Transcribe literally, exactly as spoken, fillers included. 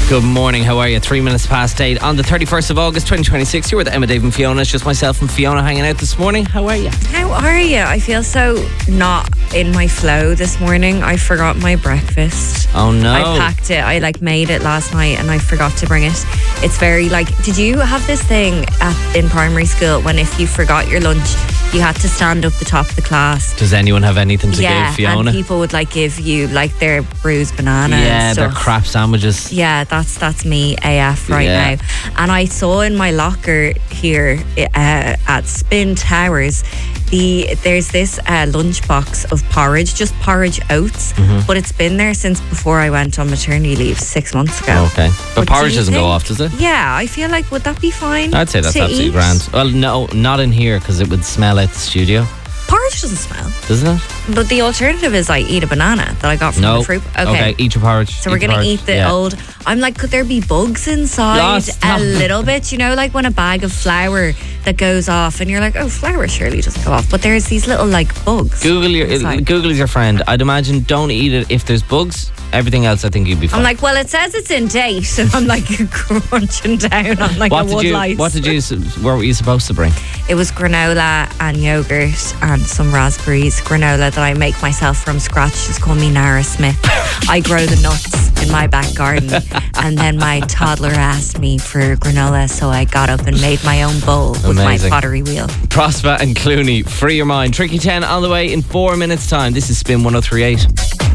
Good morning, how are you? Three minutes past eight on the thirty-first of August twenty twenty-six. You're with Emma, Dave and Fiona. It's just myself and Fiona hanging out this morning. How are you? How are you? I feel so not in my flow this morning. I forgot my breakfast. Oh no. I packed it. I like made it last night and I forgot to bring it. It's very like, did you have this thing at, in primary school when if you forgot your lunch, you had to stand up the top of the class? Does anyone have anything to yeah, give Fiona? And people would like give you like their bruised banana Yeah, and their stuff. crap sandwiches. Yeah, that's that's me A F right Yeah. now. And I saw in my locker here uh, at Spin Towers, the there's this uh, lunchbox of porridge, just porridge oats, Mm-hmm. but it's been there since before I went on maternity leave six months ago. Okay. But But porridge do you doesn't go think- off, does it? Yeah, I feel like, would that be fine? I'd say that's to absolutely eat? grand. Well, no, not in here because it would smell out the studio, Porridge doesn't smell. doesn't it? But the alternative is I eat a banana that I got from No. the fruit. Okay, eat your porridge. So we're the going to porridge. eat the Yeah. old... I'm like, could there be bugs inside Oh, a stop. little bit? You know, like when a bag of flour that goes off and you're like, oh, flour surely doesn't go off. But there's these little like bugs. Google your inside. Google is your friend. I'd imagine don't eat it if there's bugs. Everything else, I think you'd be fine. I'm like, well, it says it's in date. And I'm like crunching down on like what a did wood you? light. What did you? What were you supposed to bring? It was granola and yogurt and some raspberries. Granola that I make myself from scratch. Just call me Nara Smith. I grow the nuts in my back garden. And then my toddler asked me for granola, so I got up and made my own bowl with Amazing. my pottery wheel. Prosper and Clooney, free your mind. Tricky ten on the way in four minutes' time. This is Spin one oh three point eight.